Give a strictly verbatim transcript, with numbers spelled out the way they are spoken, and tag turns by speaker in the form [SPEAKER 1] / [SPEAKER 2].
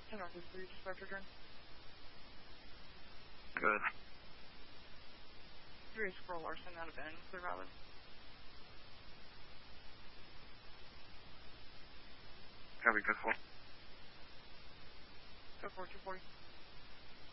[SPEAKER 1] ten Northeast three, dispatch return.
[SPEAKER 2] Good.
[SPEAKER 1] three Squirrel Larson out of N, clear Valley.
[SPEAKER 2] Copy, good four.
[SPEAKER 1] Go four two forty.